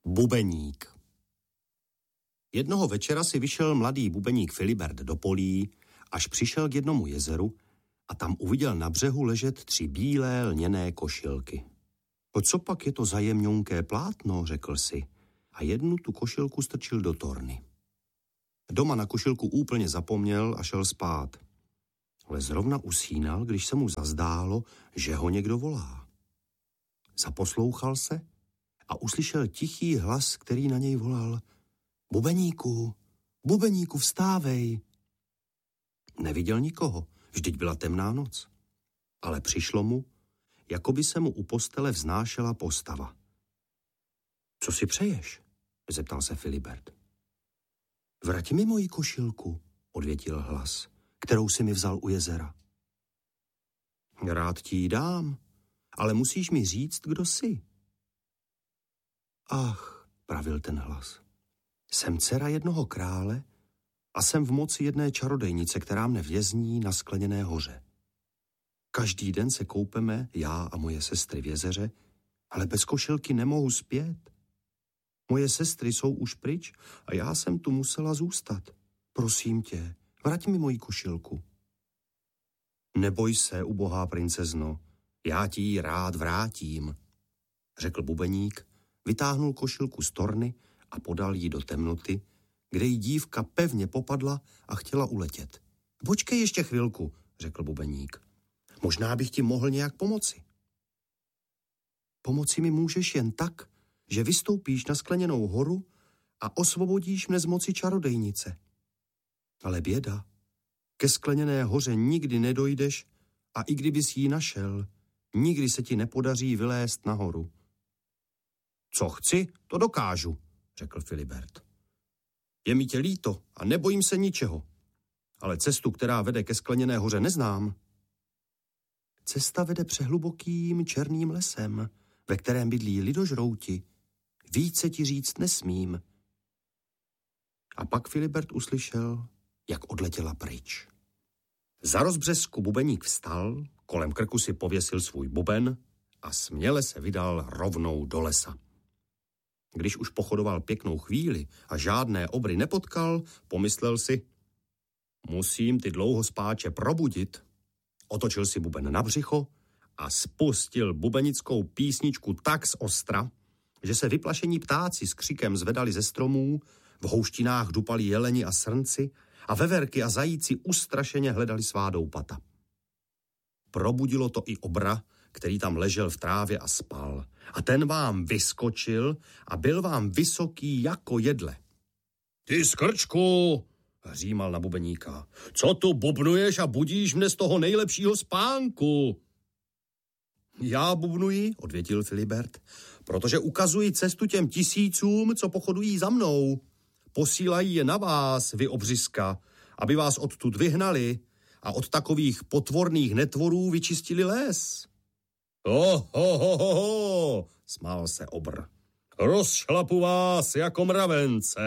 Bubeník. Jednoho večera si vyšel mladý bubeník Filibert do polí, až přišel k jednomu jezeru a tam uviděl na břehu ležet 3 bílé lněné košilky. Co pak je to za jemňonké plátno, řekl si, a jednu tu košilku strčil do torny. Doma na košilku úplně zapomněl a šel spát. Ale zrovna usínal, když se mu zazdálo, že ho někdo volá. Zaposlouchal se a uslyšel tichý hlas, který na něj volal: Bubeníku, bubeníku, vstávej. Neviděl nikoho, vždyť byla temná noc. Ale přišlo mu, jako by se mu u postele vznášela postava. Co si přeješ? Zeptal se Filibert. Vrať mi moji košilku, odvětil hlas, kterou si mi vzal u jezera. Rád ti ji dám, ale musíš mi říct, kdo jsi. Ach, pravil ten hlas, jsem dcera jednoho krále a jsem v moci jedné čarodejnice, která mne vězní na Skleněné hoře. Každý den se koupeme, já a moje sestry v jezeře, ale bez košilky nemohu zpět. Moje sestry jsou už pryč a já jsem tu musela zůstat. Prosím tě, vrať mi moji košilku. Neboj se, ubohá princezno, já ti ji rád vrátím, řekl bubeník, vytáhnul košilku z torny a podal ji do temnoty, kde jí dívka pevně popadla a chtěla uletět. Počkej ještě chvilku, řekl bubeník. Možná bych ti mohl nějak pomoci. Pomoci mi můžeš jen tak, že vystoupíš na Skleněnou horu a osvobodíš mne z moci čarodejnice. Ale běda, ke Skleněné hoře nikdy nedojdeš a i kdybys ji našel, nikdy se ti nepodaří vylézt nahoru. Co chci, to dokážu, řekl Filibert. Je mi tě líto a nebojím se ničeho, ale cestu, která vede ke Skleněné hoře, neznám. Cesta vede přehlubokým černým lesem, ve kterém bydlí lidožrouti. Více ti říct nesmím. A pak Filibert uslyšel, jak odletěla pryč. Za rozbřesku bubeník vstal, kolem krku si pověsil svůj buben a směle se vydal rovnou do lesa. Když už pochodoval pěknou chvíli a žádné obry nepotkal, pomyslel si, musím ty dlouhospáče probudit. Otočil si buben na břicho a spustil bubenickou písničku tak z ostra, že se vyplašení ptáci s křikem zvedali ze stromů, v houštinách dupali jeleni a srnci a veverky a zajíci ustrašeně hledali svá doupata. Probudilo to i obra, který tam ležel v trávě a spal. A ten vám vyskočil a byl vám vysoký jako jedle. Ty skrčku, hřímal na bubeníka, co tu bubnuješ a budíš mne z toho nejlepšího spánku? Já bubnuji, odvětil Filibert, protože ukazuji cestu těm tisícům, co pochodují za mnou. Posílají je na vás, vy obřiska, aby vás odtud vyhnali a od takových potvorných netvorů vyčistili les. Ho, ho, ho, ho, ho, smál se obr. Rozšlapu vás jako mravence.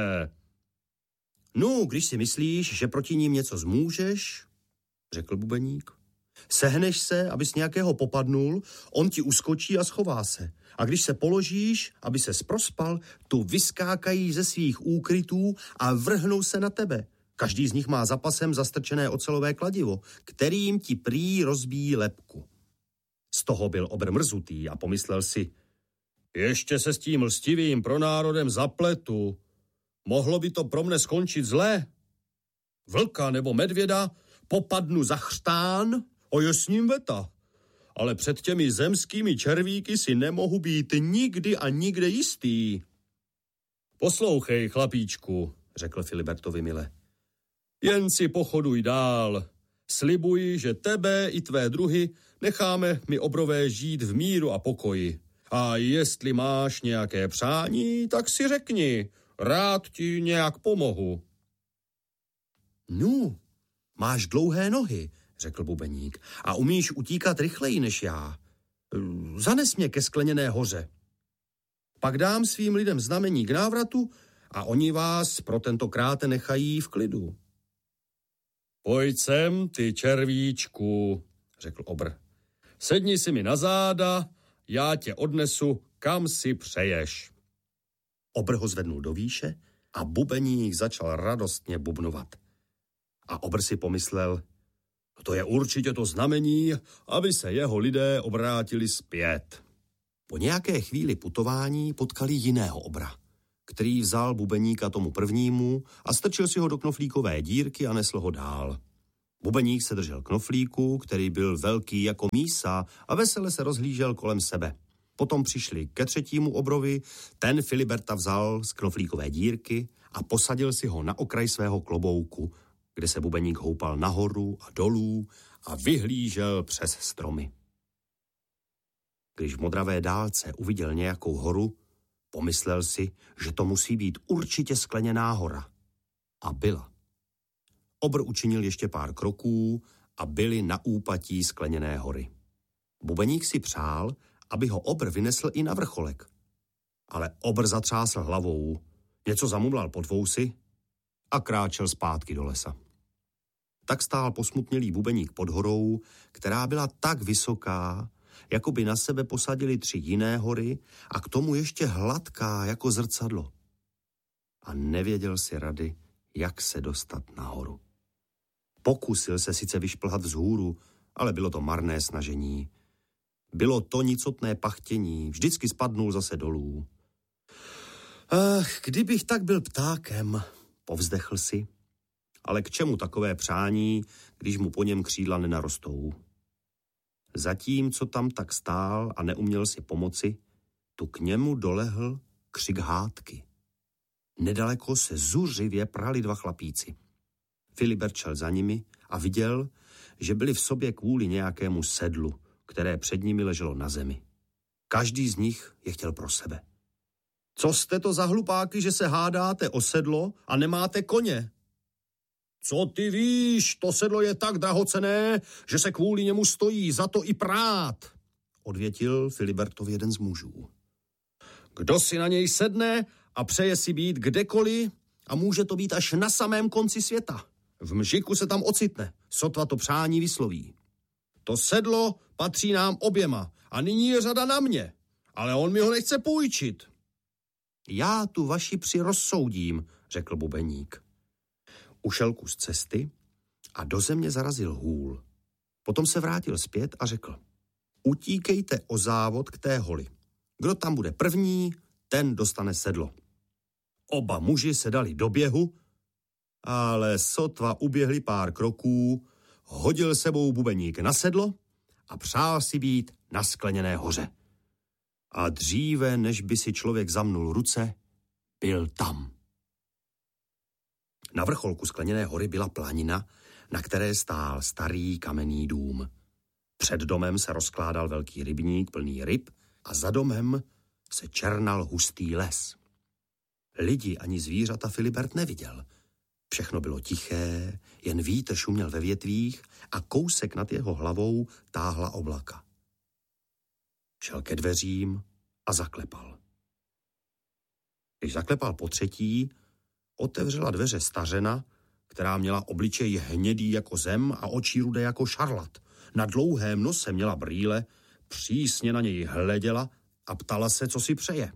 No, když si myslíš, že proti ním něco zmůžeš, řekl bubeník, sehneš se, abys nějakého popadnul, on ti uskočí a schová se. A když se položíš, aby ses prospal, tu vyskákají ze svých úkrytů a vrhnou se na tebe. Každý z nich má za pasem zastrčené ocelové kladivo, kterým ti prý rozbíjí lebku. Z toho byl obr mrzutý a pomyslel si, ještě se s tím lstivým pronárodem zapletu. Mohlo by to pro mne skončit zle. Vlka nebo medvěda popadnu za chřtán a je s ním veta. Ale před těmi zemskými červíky si nemohu být nikdy a nikde jistý. Poslouchej, chlapíčku, řekl Filibertovi mile. Jen si pochoduj dál. Slibuji, že tebe i tvé druhy necháme my obrové žít v míru a pokoji. A jestli máš nějaké přání, tak si řekni, rád ti nějak pomohu. No, máš dlouhé nohy, řekl bubeník, a umíš utíkat rychleji než já. Zanes mě ke Skleněné hoře. Pak dám svým lidem znamení k návratu a oni vás pro tentokrát nechají v klidu. Pojď sem, ty červíčku, řekl obr. Sedni si mi na záda, já tě odnesu, kam si přeješ. Obr ho zvednul do výše a bubeník začal radostně bubnovat. A obr si pomyslel, to je určitě to znamení, aby se jeho lidé obrátili zpět. Po nějaké chvíli putování potkali jiného obra, který vzal bubeníka tomu prvnímu a strčil si ho do knoflíkové dírky a nesl ho dál. Bubeník se držel knoflíku, který byl velký jako mísa a vesele se rozhlížel kolem sebe. Potom přišli ke třetímu obrovi, ten Filiberta vzal z knoflíkové dírky a posadil si ho na okraj svého klobouku, kde se bubeník houpal nahoru a dolů a vyhlížel přes stromy. Když v modravé dálce uviděl nějakou horu, pomyslel si, že to musí být určitě skleněná hora. A byla. Obr učinil ještě pár kroků a byli na úpatí skleněné hory. Bubeník si přál, aby ho obr vynesl i na vrcholek. Ale obr zatřásl hlavou, něco zamumlal pod vousy a kráčel zpátky do lesa. Tak stál posmutnělý bubeník pod horou, která byla tak vysoká, jako by na sebe posadili 3 jiné hory a k tomu ještě hladká jako zrcadlo. A nevěděl si rady, jak se dostat nahoru. Pokusil se sice vyšplhat vzhůru, ale bylo to marné snažení. Bylo to nicotné pachtění, vždycky spadnul zase dolů. Ach, kdybych tak byl ptákem, povzdechl si. Ale k čemu takové přání, když mu po něm křídla nenarostou? Zatímco tam tak stál a neuměl si pomoci, tu k němu dolehl křik hádky. Nedaleko se zuřivě prali 2 chlapíci. Filibert šel za nimi a viděl, že byli v sobě kvůli nějakému sedlu, které před nimi leželo na zemi. Každý z nich je chtěl pro sebe. Co jste to za hlupáky, že se hádáte o sedlo a nemáte koně? Co ty víš, to sedlo je tak drahocenné, že se kvůli němu stojí za to i prát, odvětil Filibertov jeden z mužů. Kdo si na něj sedne a přeje si být kdekoliv a může to být až na samém konci světa. V mžiku se tam ocitne, sotva to přání vysloví. To sedlo patří nám oběma a nyní je řada na mě, ale on mi ho nechce půjčit. Já tu vaši psi rozsoudím, řekl bubeník. Ušel kus cesty a do země zarazil hůl. Potom se vrátil zpět a řekl, utíkejte o závod k té holi. Kdo tam bude první, ten dostane sedlo. Oba muži se dali do běhu, ale sotva uběhli pár kroků, hodil sebou bubeník na sedlo a přál si být na skleněné hoře. A dříve, než by si člověk zamnul ruce, byl tam. Na vrcholku skleněné hory byla planina, na které stál starý kamenný dům. Před domem se rozkládal velký rybník plný ryb a za domem se černal hustý les. Lidi ani zvířata Filibert neviděl. Všechno bylo tiché, jen vítr šuměl ve větvích a kousek nad jeho hlavou táhla oblaka. Šel ke dveřím a zaklepal. Když zaklepal po třetí, otevřela dveře stařena, která měla obličej hnědý jako zem a oči rudé jako šarlat. Na dlouhém nose měla brýle, přísně na něj hleděla a ptala se, co si přeje.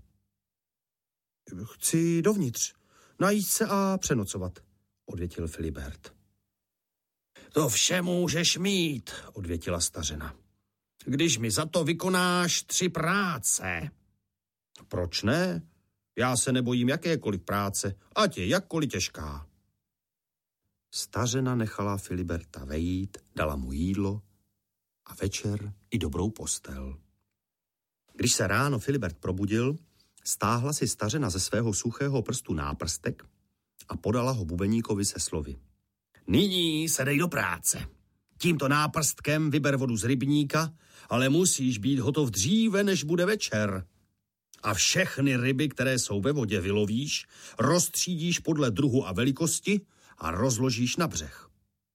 Chci dovnitř, najít se a přenocovat, odvětil Filibert. To vše můžeš mít, odvětila stařena. Když mi za to vykonáš 3 práce. Proč ne? Já se nebojím jakékoliv práce, ať je jakkoliv těžká. Stařena nechala Filiberta vejít, dala mu jídlo a večer i dobrou postel. Když se ráno Filibert probudil, stáhla si stařena ze svého suchého prstu náprstek a podala ho bubeníkovi se slovy. Nyní se dej do práce. Tímto náprstkem vyber vodu z rybníka, ale musíš být hotov dříve, než bude večer. A všechny ryby, které jsou ve vodě, vylovíš, roztřídíš podle druhu a velikosti a rozložíš na břeh.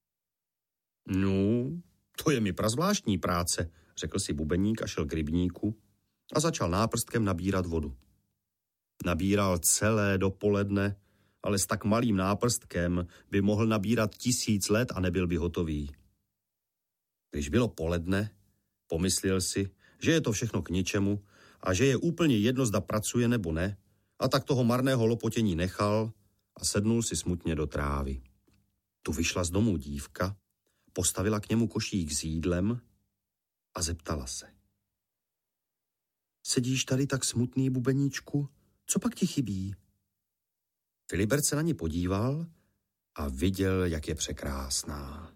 No, to je mi prazvláštní práce, řekl si bubeník a šel k rybníku a začal náprstkem nabírat vodu. Nabíral celé dopoledne, ale s tak malým náprstkem by mohl nabírat 1000 let a nebyl by hotový. Když bylo poledne, pomyslel si, že je to všechno k ničemu a že je úplně jedno, zda pracuje nebo ne, a tak toho marného lopotění nechal a sednul si smutně do trávy. Tu vyšla z domu dívka, postavila k němu košík s jídlem a zeptala se. Sedíš tady tak smutný, bubeníčku? Co pak ti chybí? Filibert se na ní podíval a viděl, jak je překrásná.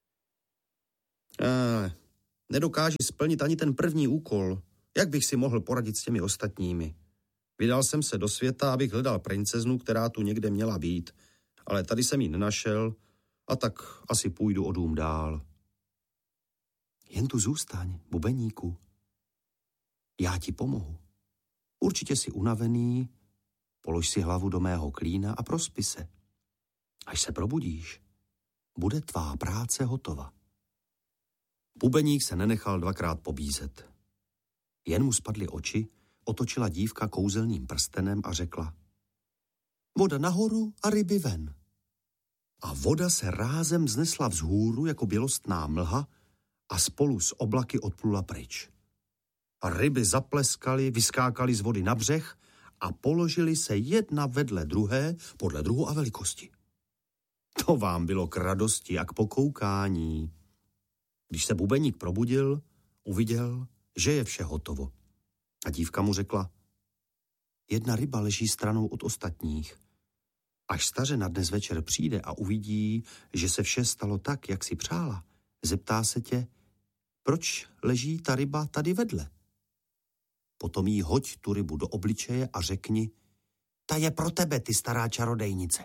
Nedokáži splnit ani ten první úkol. Jak bych si mohl poradit s těmi ostatními? Vydal jsem se do světa, abych hledal princeznu, která tu někde měla být, ale tady jsem ji nenašel a tak asi půjdu o dům dál. Jen tu zůstaň, bubeníku. Já ti pomohu. Určitě jsi unavený, polož si hlavu do mého klína a prospi se. Až se probudíš, bude tvá práce hotova. Bubeník se nenechal dvakrát pobízet. Jen mu spadly oči, otočila dívka kouzelným prstenem a řekla: Voda nahoru a ryby ven. A voda se rázem vznesla vzhůru jako bělostná mlha a spolu s oblaky odplula pryč. A ryby zapleskaly, vyskákaly z vody na břeh a položily se jedna vedle druhé podle druhu a velikosti. To vám bylo k radosti a k pokoukání. Když se bubeník probudil, uviděl, že je vše hotovo. A dívka mu řekla: Jedna ryba leží stranou od ostatních. Až stařena dnes večer přijde a uvidí, že se vše stalo tak, jak si přála, zeptá se tě, proč leží ta ryba tady vedle. Potom jí hoď tu rybu do obličeje a řekni: Ta je pro tebe, ty stará čarodejnice.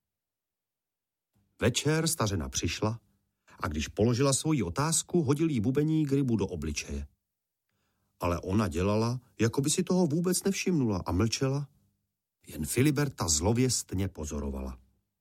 Večer stařena přišla a když položila svoji otázku, hodil jí bubeník rybu do obličeje. Ale ona dělala, jako by si toho vůbec nevšimnula a mlčela, jen Filiberta zlověstně pozorovala.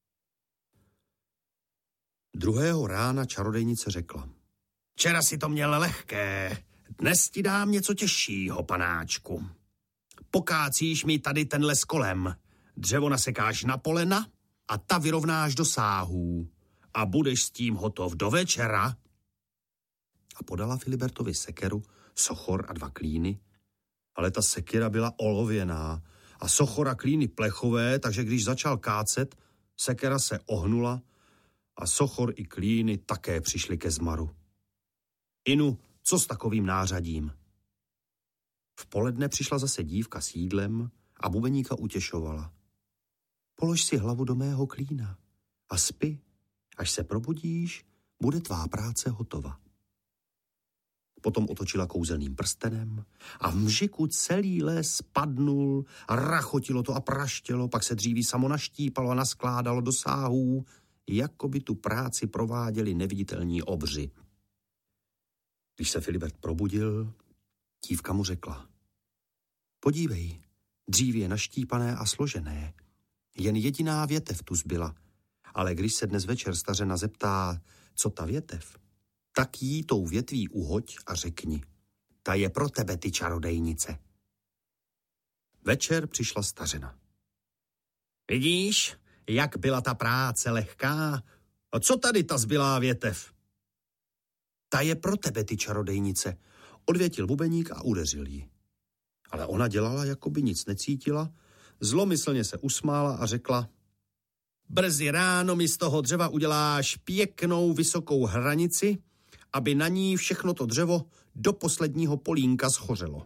Druhého rána čarodejnice řekla: Včera si to měl lehké, dnes ti dám něco těžšího, panáčku. Pokácíš mi tady ten les kolem, dřevo nasekáš na polena a ta vyrovnáš do sáhů a budeš s tím hotov do večera. A podala Filibertovi sekeru, sochor a 2 klíny, ale ta sekera byla olověná a sochor a klíny plechové, takže když začal kácet, sekera se ohnula a sochor i klíny také přišly ke zmaru. Inu, co s takovým nářadím? V poledne přišla zase dívka s jídlem a bubeníka utěšovala. Polož si hlavu do mého klína a spi, až se probudíš, bude tvá práce hotova. Potom otočila kouzelným prstenem a v mžiku celý les padnul a rachotilo to a praštělo, pak se dříví samo naštípalo a naskládalo do sáhů, jako by tu práci prováděli neviditelní obři. Když se Filibert probudil, dívka mu řekla: Podívej, dříví je naštípané a složené. Jen jediná větev tu zbyla, ale když se dnes večer stařena zeptá, co ta větev, tak jí tou větví uhoď a řekni: Ta je pro tebe, ty čarodejnice. Večer přišla stařena. Vidíš, jak byla ta práce lehká? A co tady ta zbylá větev? Ta je pro tebe, ty čarodejnice, odvětil bubeník a udeřil ji. Ale ona dělala, jako by nic necítila, zlomyslně se usmála a řekla: Brzy ráno mi z toho dřeva uděláš pěknou vysokou hranici, aby na ní všechno to dřevo do posledního polínka schořelo.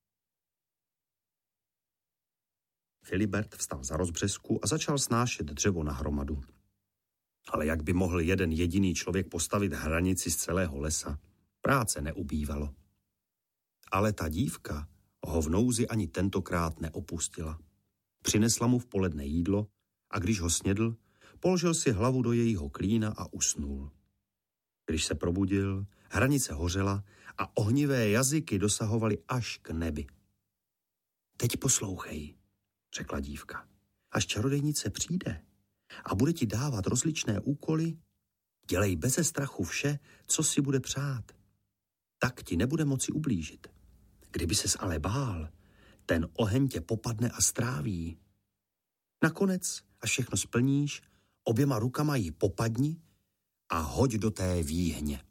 Filibert vstal za rozbřesku a začal snášet dřevo na hromadu. Ale jak by mohl jeden jediný člověk postavit hranici z celého lesa? Práce neubývalo. Ale ta dívka ho v nouzi ani tentokrát neopustila. Přinesla mu v poledne jídlo a když ho snědl, položil si hlavu do jejího klína a usnul. Když se probudil, hranice hořela a ohnivé jazyky dosahovaly až k nebi. Teď poslouchej, řekla dívka. Až čarodejnice přijde a bude ti dávat rozličné úkoly, dělej beze strachu vše, co si bude přát. Tak ti nebude moci ublížit. Kdyby ses ale bál, ten oheň tě popadne a stráví. Nakonec, až všechno splníš, oběma rukama ji popadni a hoď do té výhně.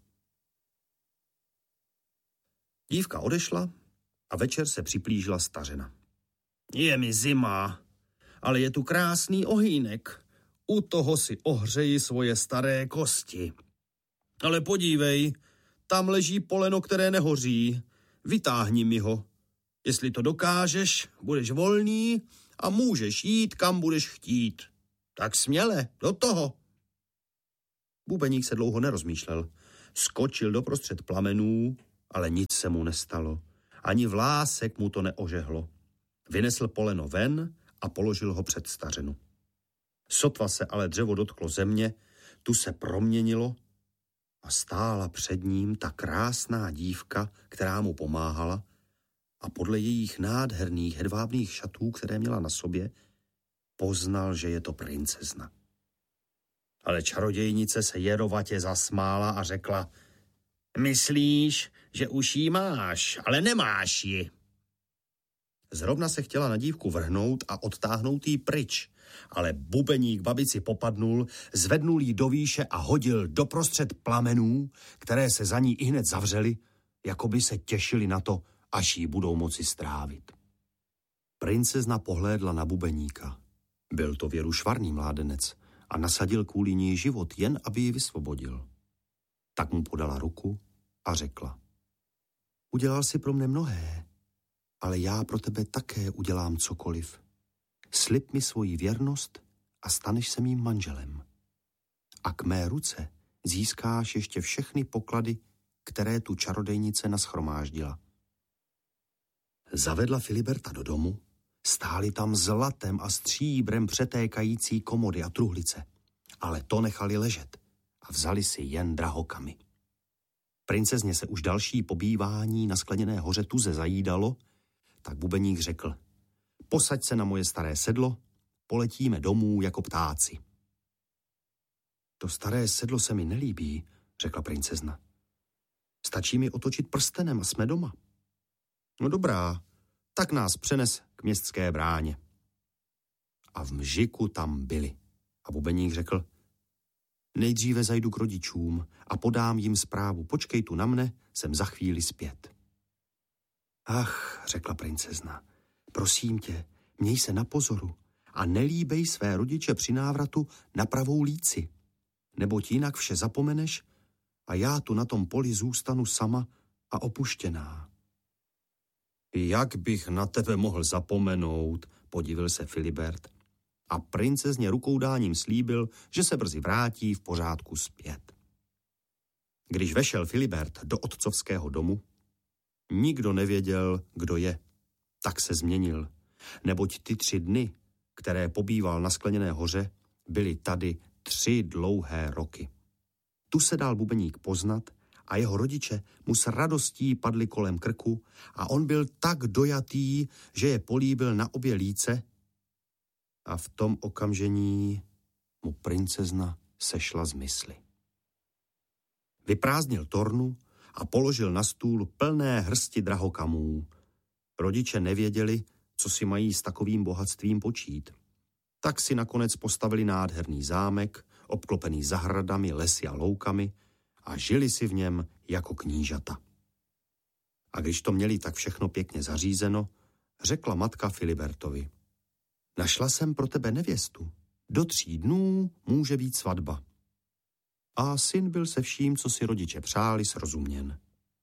Dívka odešla a večer se připlížila stařena. Je mi zima, ale je tu krásný ohýnek. U toho si ohřeji svoje staré kosti. Ale podívej, tam leží poleno, které nehoří. Vytáhni mi ho. Jestli to dokážeš, budeš volný a můžeš jít, kam budeš chtít. Tak směle, do toho. Bubeník se dlouho nerozmýšlel. Skočil doprostřed plamenů, ale nic se mu nestalo. Ani vlásek mu to neožehlo. Vynesl poleno ven a položil ho před stařenu. Sotva se ale dřevo dotklo země, tu se proměnilo a stála před ním ta krásná dívka, která mu pomáhala, a podle jejich nádherných hedvábných šatů, které měla na sobě, poznal, že je to princezna. Ale čarodějnice se jedovatě zasmála a řekla: myslíš, že už ji máš, ale nemáš ji. Zrovna se chtěla na dívku vrhnout a odtáhnout jí pryč, ale bubeník babici popadnul, zvednul jí do výše a hodil doprostřed plamenů, které se za ní ihned zavřely, jako by se těšili na to, až ji budou moci strávit. Princezna pohlédla na bubeníka. Byl to věrušvarný mládenec a nasadil kvůli ní život, jen aby ji vysvobodil. Tak mu podala ruku a řekla: udělal si pro mne mnohé, ale já pro tebe také udělám cokoliv. Slib mi svoji věrnost a staneš se mým manželem. A k mé ruce získáš ještě všechny poklady, které tu čarodejnice nashromáždila. Zavedla Filiberta do domu, stály tam zlatem a stříbrem přetékající komody a truhlice, ale to nechali ležet a vzali si jen drahokamy. Princezně se už další pobývání na Skleněné hoře tuze zajídalo, tak bubeník řekl: posaď se na moje staré sedlo, poletíme domů jako ptáci. To staré sedlo se mi nelíbí, řekla princezna. Stačí mi otočit prstenem a jsme doma. No dobrá, tak nás přenes k městské bráně. A v mžiku tam byli. A bubeník řekl: nejdříve zajdu k rodičům a podám jim zprávu. Počkej tu na mne, jsem za chvíli zpět. Ach, řekla princezna, prosím tě, měj se na pozoru a nelíbej své rodiče při návratu na pravou líci, neboť jinak vše zapomeneš a já tu na tom poli zůstanu sama a opuštěná. Jak bych na tebe mohl zapomenout, podivil se Filibert a princezně rukoudáním slíbil, že se brzy vrátí v pořádku zpět. Když vešel Filibert do otcovského domu, nikdo nevěděl, kdo je. Tak se změnil, neboť ty 3 dny, které pobýval na Skleněné hoře, byly tady 3 dlouhé roky. Tu se dal bubeník poznat a jeho rodiče mu s radostí padli kolem krku a on byl tak dojatý, že je políbil na obě líce a v tom okamžení mu princezna sešla z mysli. Vyprázdnil tornu a položil na stůl plné hrsti drahokamů. Rodiče nevěděli, co si mají s takovým bohatstvím počít. Tak si nakonec postavili nádherný zámek, obklopený zahradami, lesy a loukami a žili si v něm jako knížata. A když to měli tak všechno pěkně zařízeno, řekla matka Filibertovi: našla jsem pro tebe nevěstu. Do 3 dnů může být svatba. A syn byl se vším, co si rodiče přáli, srozuměn.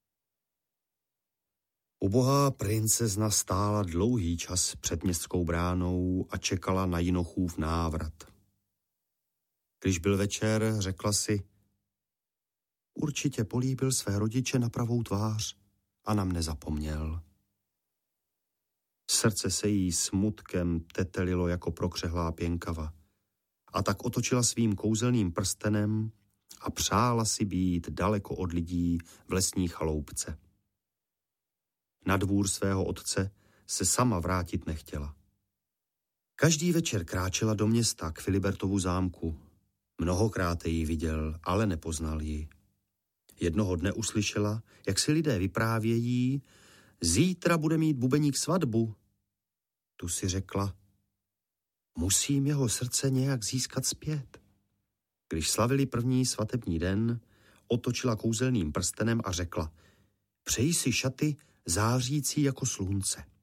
Ubohá princezna stála dlouhý čas před městskou bránou a čekala na jinochův návrat. Když byl večer, řekla si: určitě políbil své rodiče na pravou tvář a na mne zapomněl. Srdce se jí smutkem tetelilo jako prokřehlá pěnkava a tak otočila svým kouzelným prstenem a přála si být daleko od lidí v lesní chaloupce. Na dvůr svého otce se sama vrátit nechtěla. Každý večer kráčela do města k Filibertovu zámku. Mnohokrát ji viděl, ale nepoznal ji. Jednoho dne uslyšela, jak si lidé vyprávějí: zítra bude mít bubeník svatbu. Tu si řekla: musím jeho srdce nějak získat zpět. Když slavili první svatební den, otočila kouzelným prstenem a řekla: přeji si šaty zářící jako slunce.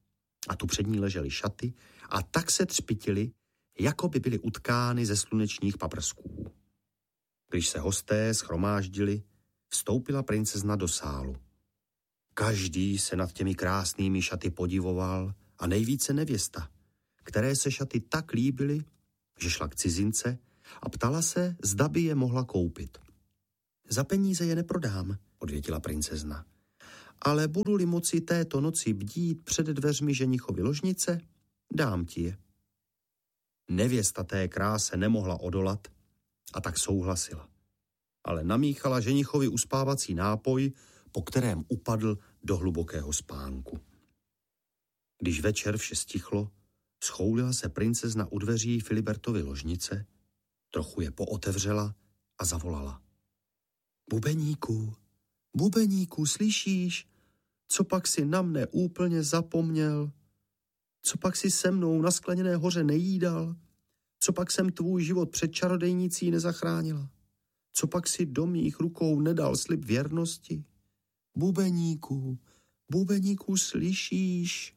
a tu před ní ležely šaty a tak se třpitily, jako by byly utkány ze slunečních paprsků. Když se hosté shromáždili, vstoupila princezna do sálu. Každý se nad těmi krásnými šaty podivoval a nejvíce nevěsta, které se šaty tak líbily, že šla k cizince a ptala se, zda by je mohla koupit. Za peníze je neprodám, odvětila princezna, ale budu-li moci této noci bdít před dveřmi ženichovy ložnice, dám ti je. Nevěsta té kráse nemohla odolat a tak souhlasila, ale namíchala ženichovi uspávací nápoj, po kterém upadl do hlubokého spánku. Když večer vše stichlo, schoulila se princezna u dveří Filibertovy ložnice, trochu je pootevřela a zavolala. Bubeníku, bubeníku, slyšíš? Co pak si na mne úplně zapomněl? Co pak si se mnou na Skleněné hoře nejídal? Co pak jsem tvůj život před čarodejnicí nezachránila? Co pak si do mých rukou nedal slib věrnosti? Bubeníku, bubeníku, slyšíš?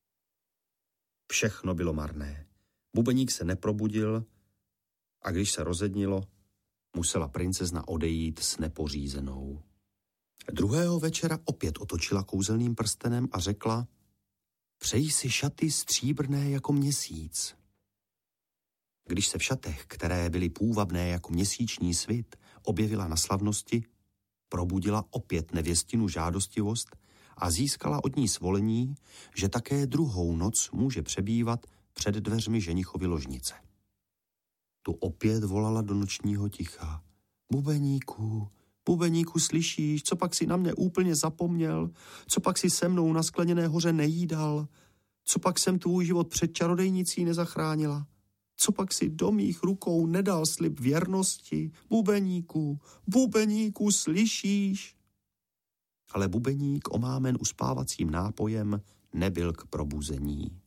Všechno bylo marné. Bubeník se neprobudil a když se rozednilo, musela princezna odejít s nepořízenou. Druhého večera opět otočila kouzelným prstenem a řekla, přej si šaty stříbrné jako měsíc. Když se v šatech, které byly půvabné jako měsíční svit, objevila na slavnosti, probudila opět nevěstinu žádostivost a získala od ní svolení, že také druhou noc může přebývat před dveřmi ženichovy ložnice. Tu opět volala do nočního ticha. Bubeníku, bubeníku, slyšíš, co pak si na mě úplně zapomněl? Co pak si se mnou na Skleněné hoře nejídal? Co pak jsem tvůj život před čarodejnicí nezachránila? Co pak si do mých rukou nedal slib věrnosti? Bubeníku, bubeníku, slyšíš? Ale bubeník, omámen uspávacím nápojem, nebyl k probuzení.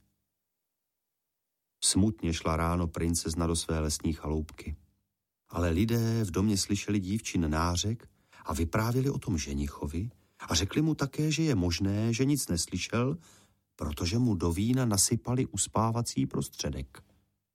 Smutně šla ráno princezna do své lesní chaloupky. Ale lidé v domě slyšeli dívčin nářek a vyprávěli o tom ženichovi a řekli mu také, že je možné, že nic neslyšel, protože mu do vína nasypali uspávací prostředek.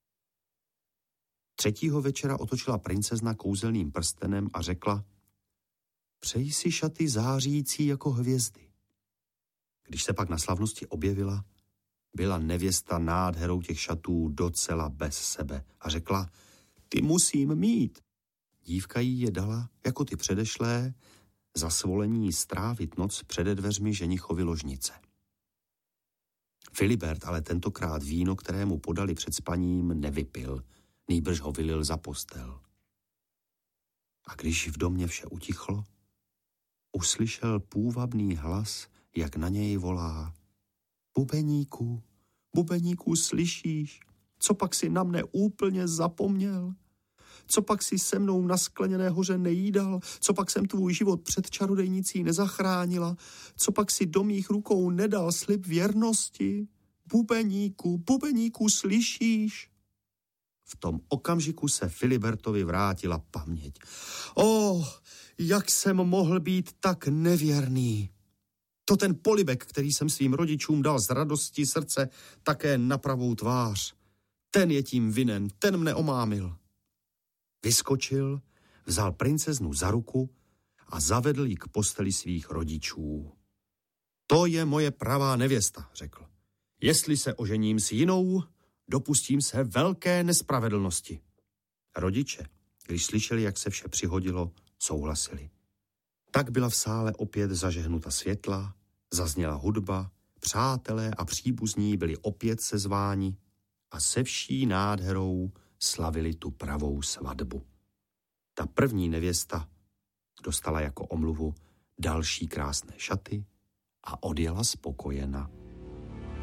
Třetího večera otočila princezna kouzelným prstenem a řekla, přej si šaty zářící jako hvězdy. Když se pak na slavnosti objevila, byla nevěsta nádherou těch šatů docela bez sebe a řekla, ty musím mít. Dívka jí je dala, jako ty předešlé, za svolení strávit noc přede dveřmi ženichovy ložnice. Filibert ale tentokrát víno, které mu podali před spaním, nevypil, nýbrž ho vylil za postel. A když v domě vše utichlo, uslyšel půvabný hlas, jak na něj volá. Bubeníku, bubeníku, slyšíš? Co pak si na mne úplně zapomněl? Co pak si se mnou na Skleněné hoře nejídal? Co pak jsem tvůj život před čarodejnicí nezachránila? Co pak si do mých rukou nedal slib věrnosti? Bubeníku, bubeníku, slyšíš? V tom okamžiku se Filibertovi vrátila paměť. Jak jsem mohl být tak nevěrný? To ten polibek, který jsem svým rodičům dal z radosti srdce také na pravou tvář. Ten je tím vinen, ten mne omámil. Vyskočil, vzal princeznu za ruku a zavedl ji k posteli svých rodičů. To je moje pravá nevěsta, řekl. Jestli se ožením s jinou, dopustím se velké nespravedlnosti. Rodiče, když slyšeli, jak se vše přihodilo, souhlasili. Tak byla v sále opět zažehnuta světla, zazněla hudba, přátelé a příbuzní byli opět sezváni a se vší nádherou slavili tu pravou svatbu. Ta první nevěsta dostala jako omluvu další krásné šaty a odjela spokojena.